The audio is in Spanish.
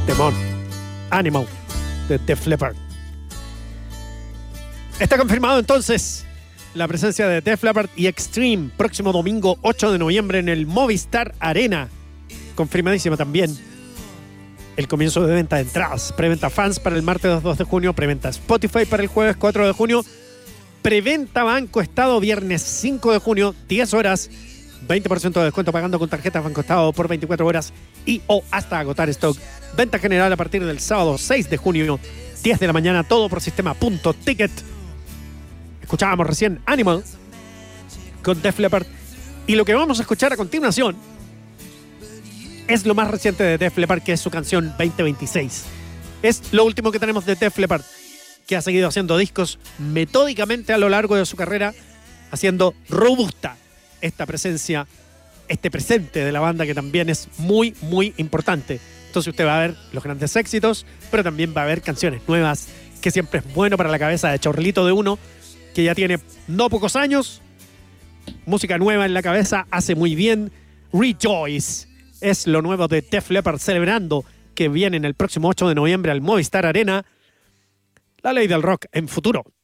Temón. Animal de Def Leppard. Está confirmado entonces la presencia de Def Leppard y Extreme próximo domingo 8 de noviembre en el Movistar Arena. Confirmadísima también el comienzo de venta de entradas. Preventa fans para el martes 2 de junio. Preventa Spotify para el jueves 4 de junio. Preventa Banco Estado viernes 5 de junio, 10 horas. 20% de descuento pagando con tarjetas Banco Estado por 24 horas y o hasta agotar stock. Venta general a partir del sábado 6 de junio, 10 de la mañana, todo por sistema Punto Ticket. Escuchábamos recién Animal con Def Leppard. Y lo que vamos a escuchar a continuación es lo más reciente de Def Leppard, que es su canción 2026. Es lo último que tenemos de Def Leppard, que ha seguido haciendo discos metódicamente a lo largo de su carrera, haciendo robusta esta presencia, este presente de la banda, que también es muy, muy importante. Entonces usted va a ver los grandes éxitos, pero también va a ver canciones nuevas, que siempre es bueno para la cabeza de chorlito de uno, que ya tiene no pocos años. Música nueva en la cabeza, hace muy bien. Rejoice es lo nuevo de Def Leppard, celebrando que vienen el próximo 8 de noviembre al Movistar Arena. La ley del rock en futuro.